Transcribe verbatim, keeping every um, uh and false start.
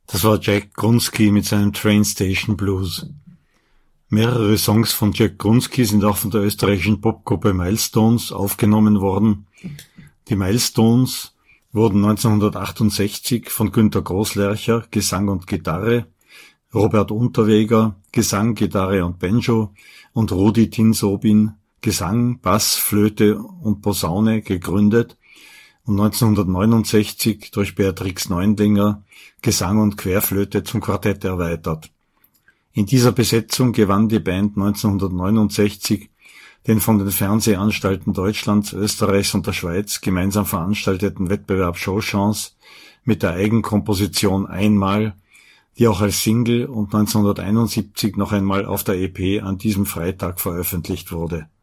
Das war Jack Grunski mit seinem Train Station Blues. Mehrere Songs von Jack Grunski sind auch von der österreichischen Popgruppe Milestones aufgenommen worden. Die Milestones wurden neunzehnhundertachtundsechzig von Günter Großlercher, Gesang und Gitarre, Robert Unterweger, Gesang, Gitarre und Banjo und Rudi Tinsobin, Gesang, Bass, Flöte und Posaune gegründet und neunzehnhundertneunundsechzig durch Beatrix Neundinger, Gesang und Querflöte zum Quartett erweitert. In dieser Besetzung gewann die Band neunzehnhundertneunundsechzig den von den Fernsehanstalten Deutschlands, Österreichs und der Schweiz gemeinsam veranstalteten Wettbewerb Showchance mit der Eigenkomposition Einmal, die auch als Single und neunzehnhunderteinundsiebzig noch einmal auf der E P An diesem Freitag veröffentlicht wurde.